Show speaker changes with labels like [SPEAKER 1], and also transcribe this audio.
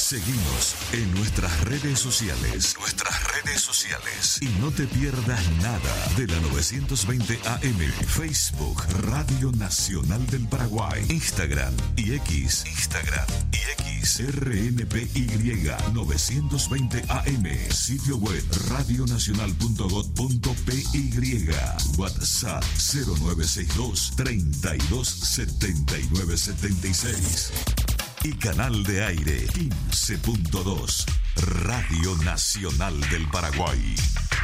[SPEAKER 1] Seguimos en nuestras redes sociales. Y no te pierdas nada de la 920 AM. Facebook, Radio Nacional del Paraguay. Instagram y X. RNPY 920 AM. Sitio web radionacional.gov.py. WhatsApp 0962 32 79 76. Y canal de aire 15.2. Radio Nacional del Paraguay.